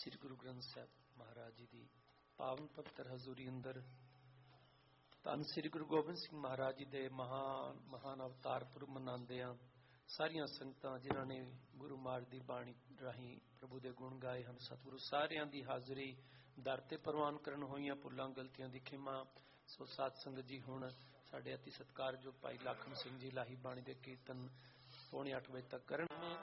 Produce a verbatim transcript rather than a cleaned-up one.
ਸ੍ਰੀ ਗੁਰੂ ਗ੍ਰੰਥ ਸਾਹਿਬ ਮਹਾਰਾਜ ਜੀ ਦੀ ਪਾਵਨ ਪਵਿੱਤਰ ਹਜ਼ੂਰੀ ਅੰਦਰ ਧੰਨ ਸ੍ਰੀ ਗੁਰੂ ਗੋਬਿੰਦ ਸਿੰਘ ਮਹਾਰਾਜ ਜੀ ਦੇ ਮਹਾਨ ਮਹਾਨ ਅਵਤਾਰ ਪੁਰਬ ਮਨਾਉਂਦੇ ਹਾਂ। ਸਾਰੀਆਂ ਸੰਗਤਾਂ ਜਿਨ੍ਹਾਂ ਨੇ ਗੁਰੂ ਮਹਾਰਾਜ ਦੀ ਬਾਣੀ ਰਾਹੀਂ ਪ੍ਰਭੂ ਦੇ ਗੁਣ ਗਾਏ ਹਨ, ਸਤਿਗੁਰੂ ਸਾਰਿਆਂ ਦੀ ਹਾਜ਼ਰੀ ਦਰ ਤੇ ਪ੍ਰਵਾਨ ਕਰਨ ਹੋਈਆਂ, ਭੁੱਲਾਂ ਗਲਤੀਆਂ ਦੀ ਖਿਮਾ। ਸੋ ਸਾਧ ਸੰਗਤ ਜੀ, ਹੁਣ ਸਾਡੇ ਅਤੀ ਸਤਿਕਾਰਯੋਗ ਭਾਈ ਲਾਖਣ ਸਿੰਘ ਜੀ ਲਾਹੀ ਬਾਣੀ ਦੇ ਕੀਰਤਨ ਪੌਣੇ ਅੱਠ ਵਜੇ ਤੱਕ ਕਰਨ।